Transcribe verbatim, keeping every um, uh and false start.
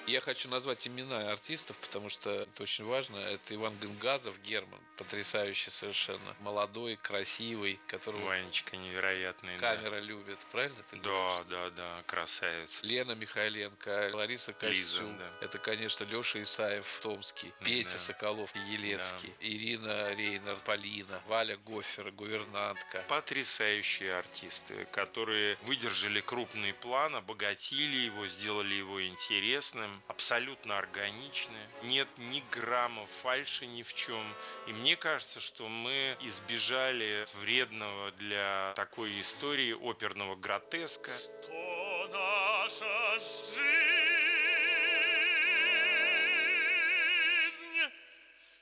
Я хочу назвать имена артистов, потому что это очень важно. Это Иван Гынгазов, Герман, потрясающий совершенно, молодой, красивый, которого Ванечка невероятный, камера да. любит, правильно ты говоришь? Да, да, да, красавец. Лена Михайленко, Лариса Лиза, Костюк, да. это, конечно, Леша Исаев, Томский, Петя Да. Соколов, Елецкий, Да. Ирина Рейнер, Полина, Валя Гофер, гувернантка. Потрясающие артисты, которые выдержали крупный план, обогатили его, сделали его интересным, абсолютно органичны. Нет ни грамма фальши ни в чем. И мне кажется, что мы избежали вредного для такой истории оперного гротеска. Что наша жизнь